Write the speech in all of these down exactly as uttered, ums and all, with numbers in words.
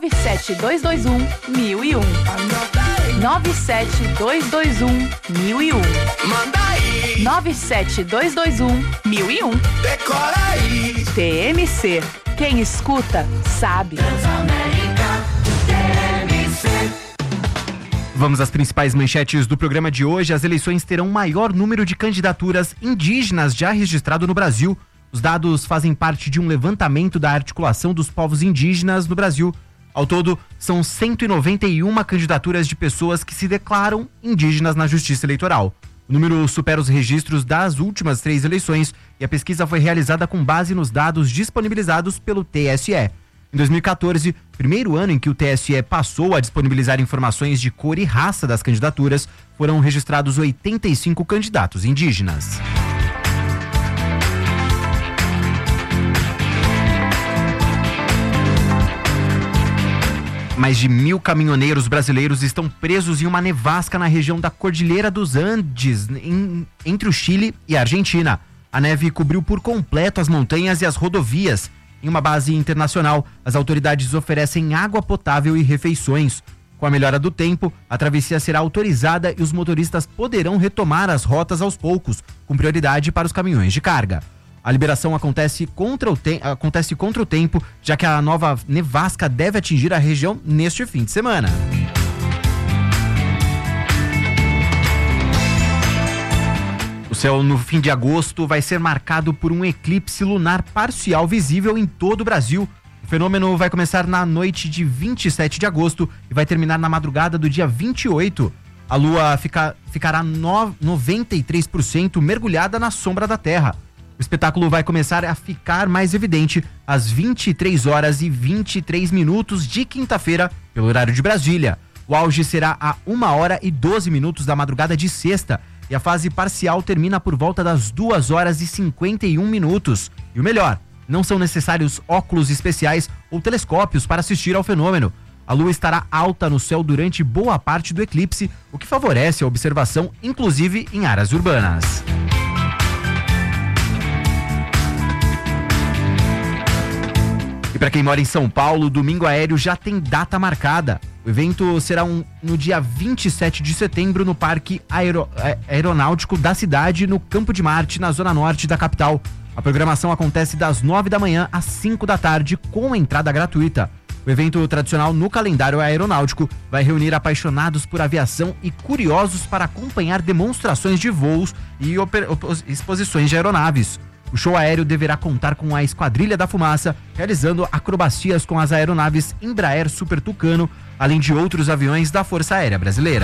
nove sete dois dois um, mil e um. nove sete dois dois um, mil e um. Manda aí. nove sete dois dois um, mil e um. Decora aí. T M C. Quem escuta, sabe. Transamérica, T M C. Vamos às principais manchetes do programa de hoje. As eleições terão maior número de candidaturas indígenas já registrado no Brasil. Os dados fazem parte de um levantamento da Articulação dos Povos Indígenas no Brasil. Ao todo, são cento e noventa e uma candidaturas de pessoas que se declaram indígenas na Justiça Eleitoral. O número supera os registros das últimas três eleições e a pesquisa foi realizada com base nos dados disponibilizados pelo T S E. Em dois mil e quatorze, primeiro ano em que o T S E passou a disponibilizar informações de cor e raça das candidaturas, foram registrados oitenta e cinco candidatos indígenas. Mais de mil caminhoneiros brasileiros estão presos em uma nevasca na região da Cordilheira dos Andes, em, entre o Chile e a Argentina. A neve cobriu por completo as montanhas e as rodovias. Em uma base internacional, as autoridades oferecem água potável e refeições. Com a melhora do tempo, a travessia será autorizada e os motoristas poderão retomar as rotas aos poucos, com prioridade para os caminhões de carga. A liberação acontece contra, o te- acontece contra o tempo, já que a nova nevasca deve atingir a região neste fim de semana. O céu no fim de agosto vai ser marcado por um eclipse lunar parcial visível em todo o Brasil. O fenômeno vai começar na noite de vinte e sete de agosto e vai terminar na madrugada do dia vinte e oito. A lua fica, ficará no, noventa e três por cento mergulhada na sombra da Terra. O espetáculo vai começar a ficar mais evidente às vinte e três horas e vinte e três minutos de quinta-feira, pelo horário de Brasília. O auge será a uma hora e doze minutos da madrugada de sexta e a fase parcial termina por volta das duas horas e cinquenta e um minutos. E o melhor, não são necessários óculos especiais ou telescópios para assistir ao fenômeno. A lua estará alta no céu durante boa parte do eclipse, o que favorece a observação, inclusive em áreas urbanas. Para quem mora em São Paulo, o Domingo Aéreo já tem data marcada. O evento será um, no dia vinte e sete de setembro no Parque Aero, Aeronáutico da cidade, no Campo de Marte, na zona norte da capital. A programação acontece das nove da manhã às cinco da tarde, com entrada gratuita. O evento tradicional no calendário aeronáutico vai reunir apaixonados por aviação e curiosos para acompanhar demonstrações de voos e exposições de aeronaves. O show aéreo deverá contar com a Esquadrilha da Fumaça, realizando acrobacias com as aeronaves Embraer Super Tucano, além de outros aviões da Força Aérea Brasileira.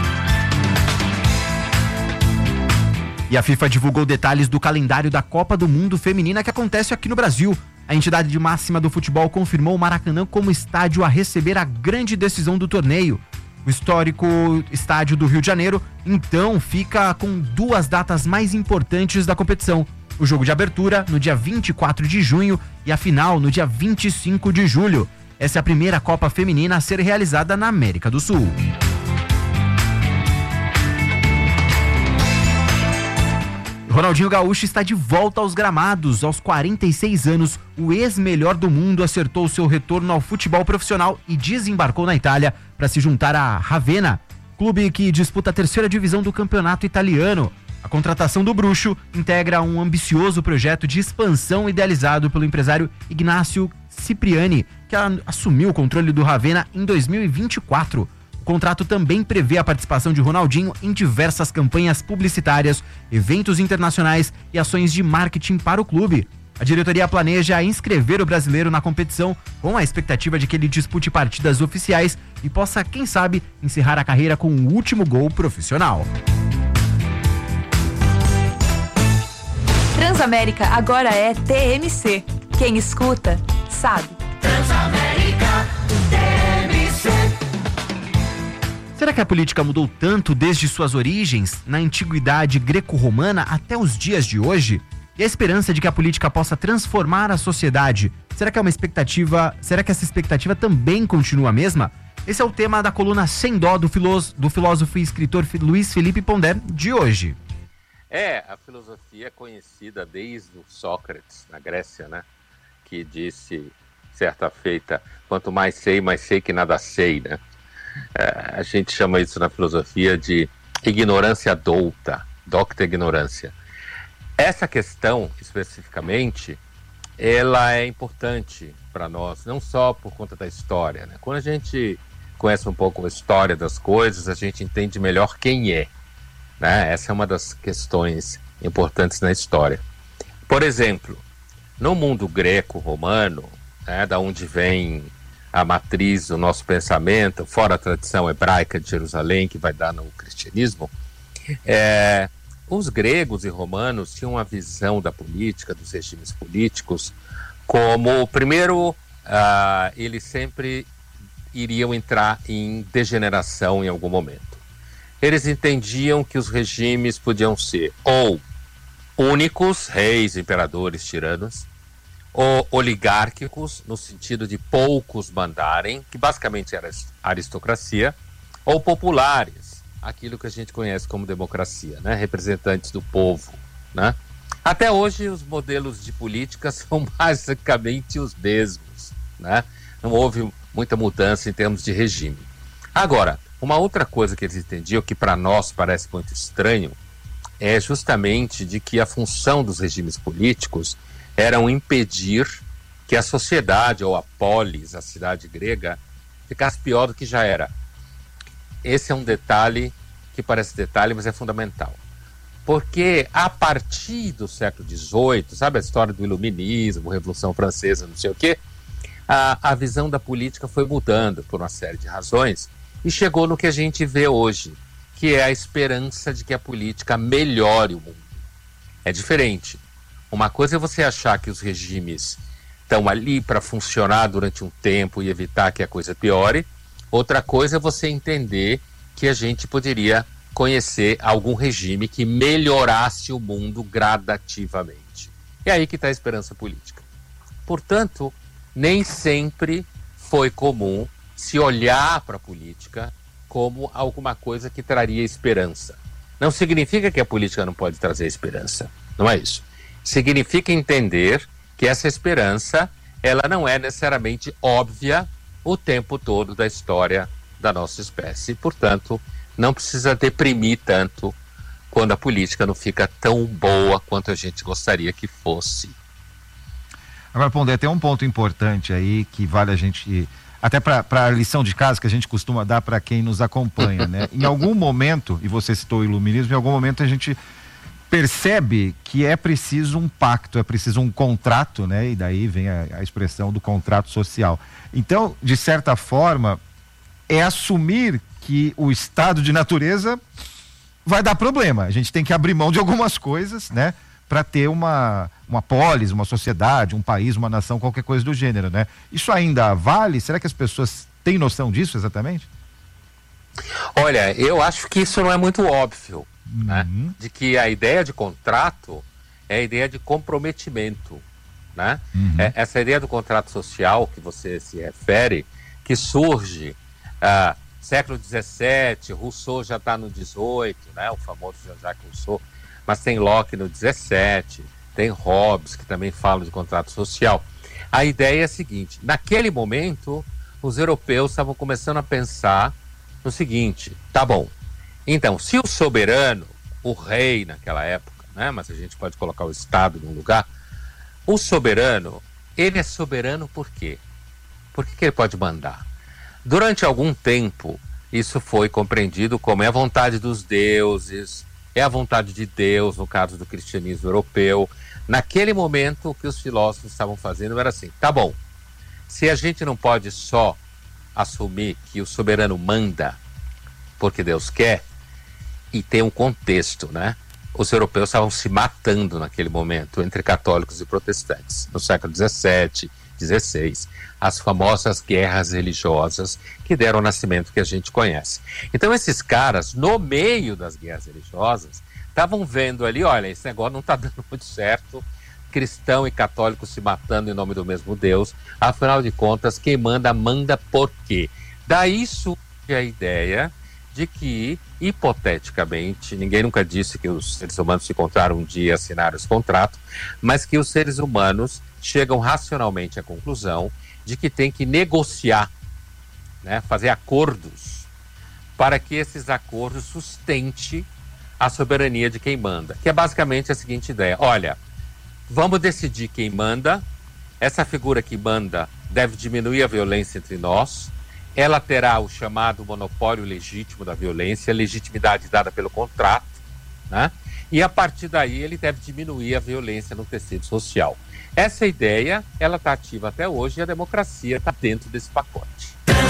E a FIFA divulgou detalhes do calendário da Copa do Mundo Feminina que acontece aqui no Brasil. A entidade máxima do futebol confirmou o Maracanã como estádio a receber a grande decisão do torneio. O histórico estádio do Rio de Janeiro, então, fica com duas datas mais importantes da competição. O jogo de abertura no dia vinte e quatro de junho e a final no dia vinte e cinco de julho. Essa é a primeira Copa Feminina a ser realizada na América do Sul. Ronaldinho Gaúcho está de volta aos gramados. Aos quarenta e seis anos, o ex-melhor do mundo acertou seu retorno ao futebol profissional e desembarcou na Itália para se juntar à Ravenna, clube que disputa a terceira divisão do campeonato italiano. A contratação do bruxo integra um ambicioso projeto de expansão idealizado pelo empresário Ignacio Cipriani, que assumiu o controle do Ravenna em dois mil e vinte e quatro. O contrato também prevê a participação de Ronaldinho em diversas campanhas publicitárias, eventos internacionais e ações de marketing para o clube. A diretoria planeja inscrever o brasileiro na competição com a expectativa de que ele dispute partidas oficiais e possa, quem sabe, encerrar a carreira com o último gol profissional. Transamérica agora é T M C. Quem escuta, sabe. Transamérica, T M C. Será que a política mudou tanto desde suas origens, na antiguidade greco-romana até os dias de hoje? E a esperança de que a política possa transformar a sociedade, será que é uma expectativa, será que essa expectativa também continua a mesma? Esse é o tema da coluna Sem Dó do filósofo, do filósofo e escritor Luiz Felipe Pondé de hoje. É, a filosofia é conhecida desde o Sócrates, na Grécia, né? Que disse, certa feita, quanto mais sei, mais sei que nada sei, né? É, a gente chama isso na filosofia de ignorância douta, docta ignorância. Essa questão, especificamente, ela é importante para nós, não só por conta da história, né? Quando a gente conhece um pouco a história das coisas, a gente entende melhor quem é, né? Essa é uma das questões importantes na história. Por exemplo, no mundo greco-romano, né, da onde vem a matriz do nosso pensamento, fora a tradição hebraica de Jerusalém, que vai dar no cristianismo, é, os gregos e romanos tinham uma visão da política, dos regimes políticos, como, primeiro, uh, eles sempre iriam entrar em degeneração em algum momento. Eles entendiam que os regimes podiam ser ou únicos, reis, imperadores, tiranos, ou oligárquicos, no sentido de poucos mandarem, que basicamente era aristocracia, ou populares, aquilo que a gente conhece como democracia, né? Representantes do povo, né? Até hoje os modelos de política são basicamente os mesmos, né? Não houve muita mudança em termos de regime. Agora, uma outra coisa que eles entendiam, que para nós parece muito estranho, é justamente de que a função dos regimes políticos era impedir que a sociedade, ou a polis, a cidade grega, ficasse pior do que já era. Esse é um detalhe que parece detalhe, mas é fundamental. Porque a partir do século dezoito, sabe a história do iluminismo, Revolução Francesa, não sei o quê, a, a visão da política foi mudando por uma série de razões e chegou no que a gente vê hoje, que é a esperança de que a política melhore o mundo. É diferente. Uma coisa é você achar que os regimes estão ali para funcionar durante um tempo e evitar que a coisa piore. Outra coisa é você entender que a gente poderia conhecer algum regime que melhorasse o mundo gradativamente. É aí que está a esperança política. Portanto, nem sempre foi comum se olhar para a política como alguma coisa que traria esperança. Não significa que a política não pode trazer esperança. Não é isso. Significa entender que essa esperança, ela não é necessariamente óbvia o tempo todo da história da nossa espécie. E, portanto, não precisa deprimir tanto quando a política não fica tão boa quanto a gente gostaria que fosse. Agora, Pondé, tem um ponto importante aí que vale a gente, até para a lição de casa que a gente costuma dar para quem nos acompanha, né? Em algum momento, e você citou o iluminismo, em algum momento a gente percebe que é preciso um pacto, é preciso um contrato, né? E daí vem a, a expressão do contrato social. Então, de certa forma, é assumir que o estado de natureza vai dar problema. A gente tem que abrir mão de algumas coisas, né? Para ter uma, uma polis, uma sociedade, um país, uma nação, qualquer coisa do gênero, né? Isso ainda vale? Será que as pessoas têm noção disso exatamente? Olha, eu acho que isso não é muito óbvio, uhum. né? De que a ideia de contrato é a ideia de comprometimento, né? Uhum. É, essa ideia do contrato social que você se refere, que surge ah, século dezessete, Rousseau já está no dezoito, né? O famoso Jean-Jacques Rousseau, mas tem Locke no dezessete, tem Hobbes, que também fala de contrato social. A ideia é a seguinte: naquele momento, os europeus estavam começando a pensar no seguinte: tá bom, então, se o soberano, o rei naquela época, né, mas a gente pode colocar o Estado num lugar, o soberano, ele é soberano por quê? Por que, que ele pode mandar? Durante algum tempo, isso foi compreendido como é a vontade dos deuses, é a vontade de Deus, no caso do cristianismo europeu. Naquele momento, o que os filósofos estavam fazendo era assim: tá bom, se a gente não pode só assumir que o soberano manda porque Deus quer, e tem um contexto, né? Os europeus estavam se matando naquele momento entre católicos e protestantes, no século dezessete, dezesseis, as famosas guerras religiosas que deram o nascimento que a gente conhece. Então esses caras, no meio das guerras religiosas, estavam vendo ali: olha, esse negócio não está dando muito certo, cristão e católico se matando em nome do mesmo Deus, afinal de contas, quem manda, manda por quê? Daí surge a ideia de que, hipoteticamente, ninguém nunca disse que os seres humanos se encontraram um dia e assinaram esse contrato, mas que os seres humanos chegam racionalmente à conclusão de que tem que negociar, né, fazer acordos, para que esses acordos sustentem a soberania de quem manda. Que é basicamente a seguinte ideia: olha, vamos decidir quem manda, essa figura que manda deve diminuir a violência entre nós, ela terá o chamado monopólio legítimo da violência, legitimidade dada pelo contrato, né? E a partir daí ele deve diminuir a violência no tecido social. Essa ideia, ela está ativa até hoje e a democracia está dentro desse pacote.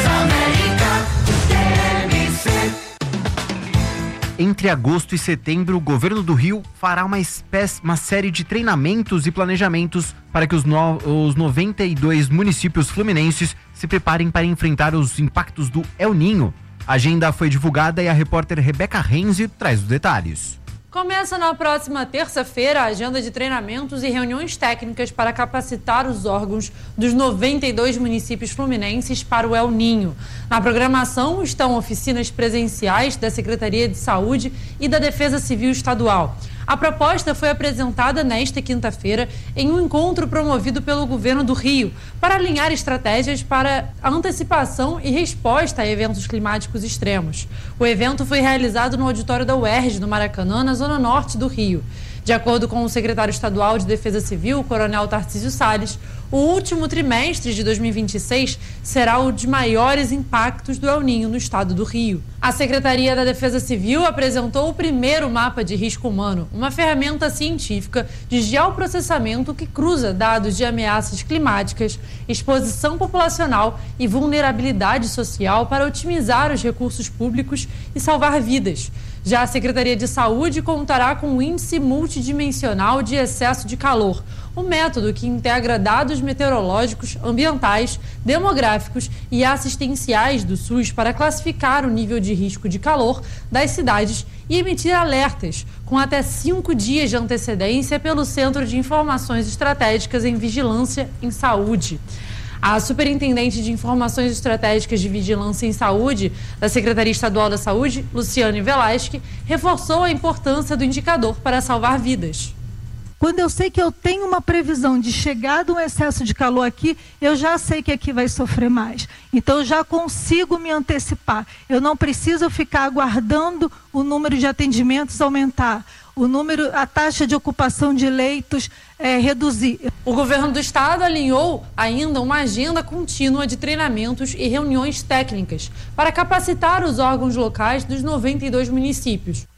Entre agosto e setembro, o governo do Rio fará uma, espécie, uma série de treinamentos e planejamentos para que os, no, os noventa e dois municípios fluminenses se preparem para enfrentar os impactos do El Niño. A agenda foi divulgada e a repórter Rebeca Renzi traz os detalhes. Começa na próxima terça-feira a agenda de treinamentos e reuniões técnicas para capacitar os órgãos dos noventa e dois municípios fluminenses para o El Niño. Na programação estão oficinas presenciais da Secretaria de Saúde e da Defesa Civil Estadual. A proposta foi apresentada nesta quinta-feira em um encontro promovido pelo governo do Rio para alinhar estratégias para a antecipação e resposta a eventos climáticos extremos. O evento foi realizado no auditório da U E R J, no Maracanã, na zona norte do Rio. De acordo com o secretário estadual de Defesa Civil, o coronel Tarcísio Salles, o último trimestre de dois mil e vinte e seis será o de maiores impactos do El Niño no estado do Rio. A Secretaria da Defesa Civil apresentou o primeiro mapa de risco humano, uma ferramenta científica de geoprocessamento que cruza dados de ameaças climáticas, exposição populacional e vulnerabilidade social para otimizar os recursos públicos e salvar vidas. Já a Secretaria de Saúde contará com o Índice Multidimensional de Excesso de Calor, um método que integra dados meteorológicos, ambientais, demográficos e assistenciais do SUS para classificar o nível de risco de calor das cidades e emitir alertas com até cinco dias de antecedência pelo Centro de Informações Estratégicas em Vigilância em Saúde. A superintendente de Informações Estratégicas de Vigilância em Saúde da Secretaria Estadual da Saúde, Luciane Velasque, reforçou a importância do indicador para salvar vidas. Quando eu sei que eu tenho uma previsão de chegada um excesso de calor aqui, eu já sei que aqui vai sofrer mais. Então eu já consigo me antecipar. Eu não preciso ficar aguardando o número de atendimentos aumentar, o número, a taxa de ocupação de leitos é, reduzir. O governo do estado alinhou ainda uma agenda contínua de treinamentos e reuniões técnicas para capacitar os órgãos locais dos noventa e dois municípios.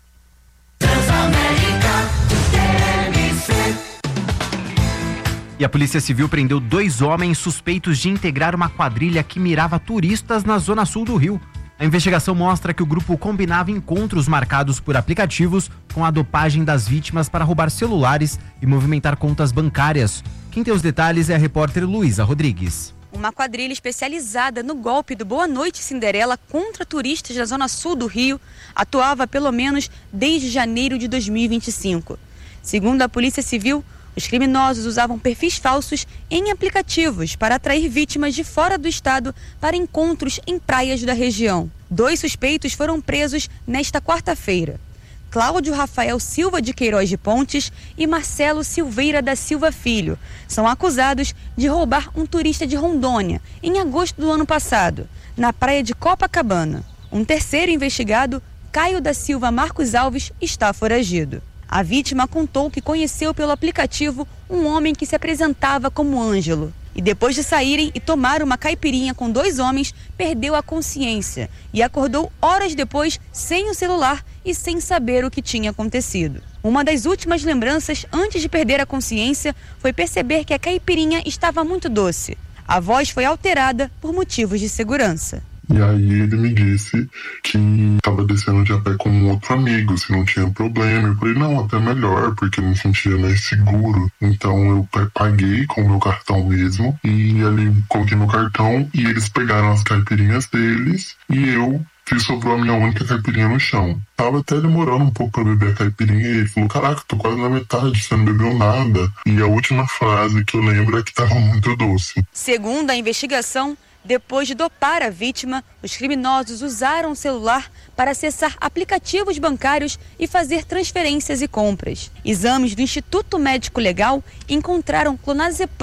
E a Polícia Civil prendeu dois homens suspeitos de integrar uma quadrilha que mirava turistas na zona sul do Rio. A investigação mostra que o grupo combinava encontros marcados por aplicativos com a dopagem das vítimas para roubar celulares e movimentar contas bancárias. Quem tem os detalhes é a repórter Luísa Rodrigues. Uma quadrilha especializada no golpe do Boa Noite Cinderela contra turistas da zona sul do Rio atuava pelo menos desde janeiro de dois mil e vinte e cinco. Segundo a Polícia Civil, os criminosos usavam perfis falsos em aplicativos para atrair vítimas de fora do estado para encontros em praias da região. Dois suspeitos foram presos nesta quarta-feira: Cláudio Rafael Silva de Queiroz de Pontes e Marcelo Silveira da Silva Filho. São acusados de roubar um turista de Rondônia em agosto do ano passado, na praia de Copacabana. Um terceiro investigado, Caio da Silva Marcos Alves, está foragido. A vítima contou que conheceu pelo aplicativo um homem que se apresentava como Ângelo. E depois de saírem e tomar uma caipirinha com dois homens, perdeu a consciência e acordou horas depois sem o celular e sem saber o que tinha acontecido. Uma das últimas lembranças antes de perder a consciência foi perceber que a caipirinha estava muito doce. A voz foi alterada por motivos de segurança. E aí ele me disse que estava descendo de a pé com um outro amigo, se não tinha problema. Eu falei, não, até melhor, porque eu me sentia mais seguro. Então eu paguei com o meu cartão mesmo, e ali coloquei meu cartão, e eles pegaram as caipirinhas deles, e eu fiz, sobrou a minha única caipirinha no chão. Tava até demorando um pouco pra beber a caipirinha, e ele falou, caraca, tô quase na metade, você não bebeu nada. E a última frase que eu lembro é que tava muito doce. Segundo a investigação, depois de dopar a vítima, os criminosos usaram o celular para acessar aplicativos bancários e fazer transferências e compras. Exames do Instituto Médico Legal encontraram clonazepam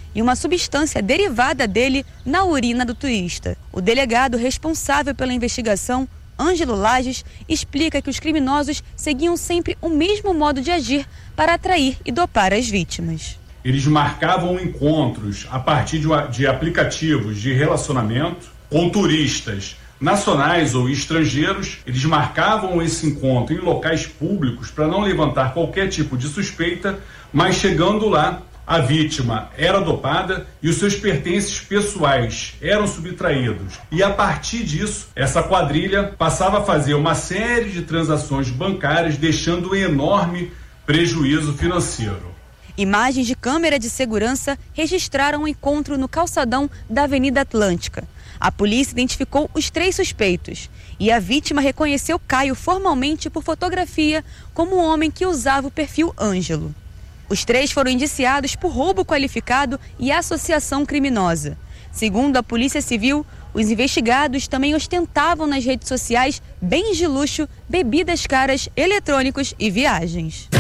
e uma substância derivada dele na urina do turista. O delegado responsável pela investigação, Ângelo Lages, explica que os criminosos seguiam sempre o mesmo modo de agir para atrair e dopar as vítimas. Eles marcavam encontros a partir de, de aplicativos de relacionamento com turistas nacionais ou estrangeiros. Eles marcavam esse encontro em locais públicos para não levantar qualquer tipo de suspeita, mas chegando lá, a vítima era dopada e os seus pertences pessoais eram subtraídos. E a partir disso, essa quadrilha passava a fazer uma série de transações bancárias, deixando um enorme prejuízo financeiro. Imagens de câmera de segurança registraram um encontro no calçadão da Avenida Atlântica. A polícia identificou os três suspeitos e a vítima reconheceu Caio formalmente por fotografia como o homem que usava o perfil Ângelo. Os três foram indiciados por roubo qualificado e associação criminosa. Segundo a Polícia Civil, os investigados também ostentavam nas redes sociais bens de luxo, bebidas caras, eletrônicos e viagens.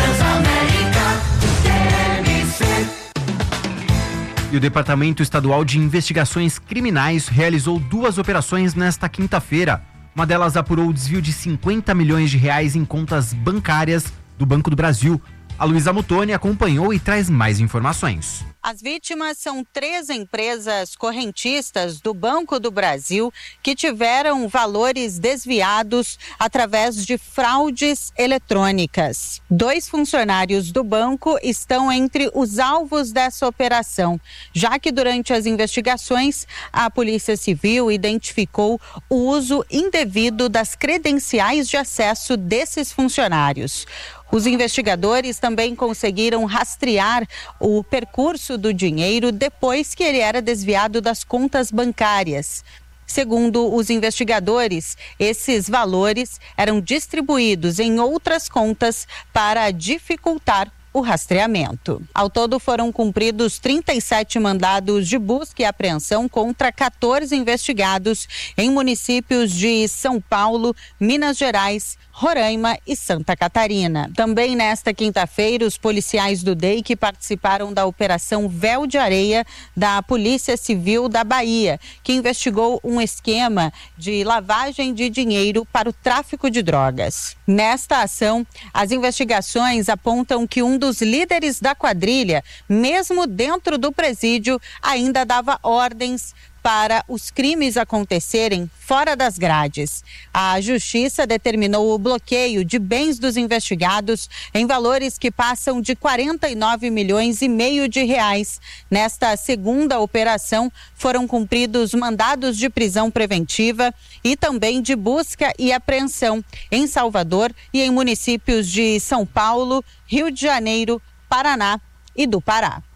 E o Departamento Estadual de Investigações Criminais realizou duas operações nesta quinta-feira. Uma delas apurou o desvio de cinquenta milhões de reais em contas bancárias do Banco do Brasil. A Luísa Mutoni acompanhou e traz mais informações. As vítimas são três empresas correntistas do Banco do Brasil que tiveram valores desviados através de fraudes eletrônicas. Dois funcionários do banco estão entre os alvos dessa operação, já que durante as investigações a Polícia Civil identificou o uso indevido das credenciais de acesso desses funcionários. Os investigadores também conseguiram rastrear o percurso do dinheiro depois que ele era desviado das contas bancárias. Segundo os investigadores, esses valores eram distribuídos em outras contas para dificultar o rastreamento. Ao todo foram cumpridos trinta e sete mandados de busca e apreensão contra quatorze investigados em municípios de São Paulo, Minas Gerais, Roraima e Santa Catarina. Também nesta quinta-feira, os policiais do D E I C participaram da Operação Véu de Areia da Polícia Civil da Bahia, que investigou um esquema de lavagem de dinheiro para o tráfico de drogas. Nesta ação, as investigações apontam que um dos líderes da quadrilha, mesmo dentro do presídio, ainda dava ordens para os crimes acontecerem fora das grades. A Justiça determinou o bloqueio de bens dos investigados em valores que passam de quarenta e nove milhões e meio de reais. Nesta segunda operação, foram cumpridos mandados de prisão preventiva e também de busca e apreensão em Salvador e em municípios de São Paulo, Rio de Janeiro, Paraná e do Pará.